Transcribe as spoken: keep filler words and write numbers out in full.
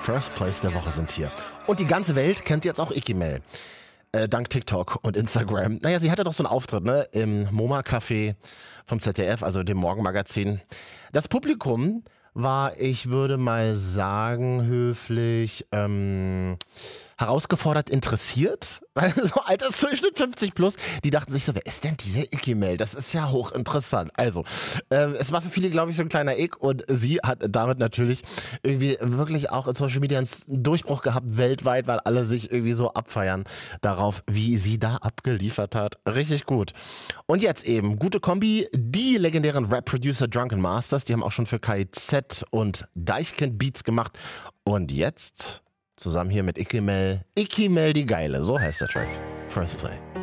First Place der Woche sind hier. Und die ganze Welt kennt jetzt auch Icky Mel. Äh, dank TikTok und Instagram. Naja, sie hatte doch so einen Auftritt, ne? Im MoMA-Café vom Z D F, also dem Morgenmagazin. Das Publikum war, ich würde mal sagen, höflich, ähm, herausgefordert interessiert, weil so Altersdurchschnitt fünfzig plus, die dachten sich so, wer ist denn diese Icky Mel? Das ist ja hochinteressant. Also, ähm, es war für viele, glaube ich, so ein kleiner Ick und sie hat damit natürlich irgendwie wirklich auch in Social Media einen Durchbruch gehabt weltweit, weil alle sich irgendwie so abfeiern darauf, wie sie da abgeliefert hat. Richtig gut. Und jetzt eben, gute Kombi, die legendären Rap-Producer Drunken Masters, die haben auch schon für K I Z und Deichkind Beats gemacht. Und jetzt zusammen hier mit Icky Mel, Icky Mel die Geile, so heißt der Track. First Play.